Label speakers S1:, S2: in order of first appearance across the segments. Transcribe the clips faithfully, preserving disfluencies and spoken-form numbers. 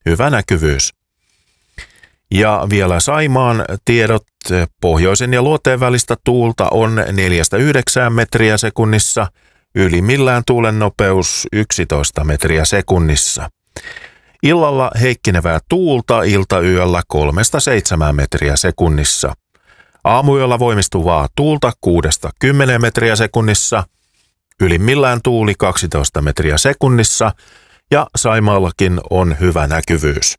S1: hyvä näkyvyys. Ja vielä Saimaan tiedot. Pohjoisen ja luoteen välistä tuulta on neljästä yhdeksään metriä sekunnissa, ylimmillään tuulen nopeus yksitoista metriä sekunnissa. Illalla heikkenevää tuulta iltayöllä kolmesta seitsemään metriä sekunnissa. Aamuyöllä voimistuvaa tuulta kuudesta kymmeneen metriä sekunnissa, ylimmillään tuuli kaksitoista metriä sekunnissa ja Saimaallakin on hyvä näkyvyys.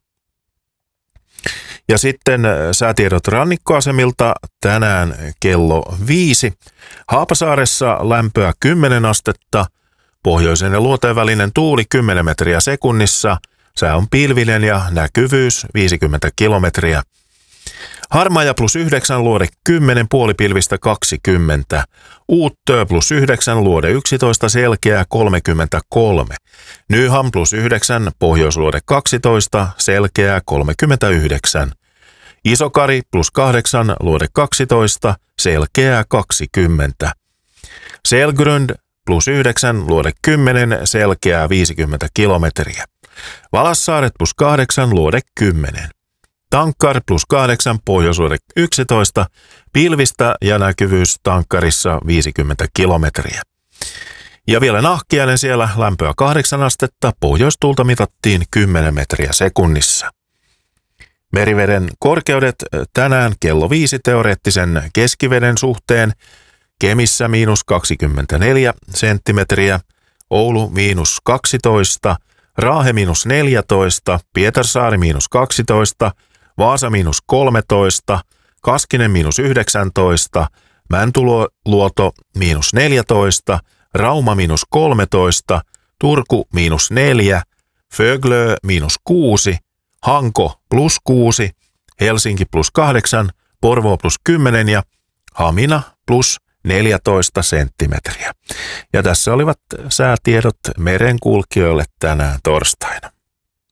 S1: Ja sitten säätiedot rannikkoasemilta tänään kello viisi. Haapasaaressa lämpöä kymmenen astetta, pohjoisen ja luoteen välinen tuuli kymmenen metriä sekunnissa, sää on pilvinen ja näkyvyys viisikymmentä kilometriä. Harmaja plus yhdeksän, luode kymmenen, puolipilvistä kaksikymmentä. Uuttöö plus yhdeksän, luode yksitoista, selkeää kolmekymmentäkolme. Nyham plus yhdeksän, pohjoisluode kaksitoista, selkeää kolmekymmentäyhdeksän. Isokari plus kahdeksan, luode kaksitoista, selkeää kaksikymmentä. Selgrund plus yhdeksän, luode kymmenen, selkeää viisikymmentä kilometriä. Valassaaret plus kahdeksan, luode kymmenen. Tankkar plus kahdeksan, pohjoisluode yksitoista, pilvistä ja näkyvyys Tankkarissa viisikymmentä kilometriä. Ja vielä Nahkiainen siellä lämpöä kahdeksan astetta, pohjoistuulta mitattiin kymmenen metriä sekunnissa. Meriveden korkeudet tänään kello viisi teoreettisen keskiveden suhteen. Kemissä miinus kaksikymmentäneljä senttimetriä, Oulu miinus kaksitoista, Raahe miinus neljätoista, Pietarsaari miinus kaksitoista, Vaasa miinus kolmetoista, Kaskinen miinus yhdeksäntoista, Mäntyluoto miinus neljätoista, Rauma miinus kolmetoista, Turku miinus neljä, Föglö miinus kuusi, Hanko plus kuusi, Helsinki plus kahdeksan, Porvoo plus kymmenen ja Hamina plus neljätoista senttimetriä. Ja tässä olivat säätiedot merenkulkijoille tänään torstaina.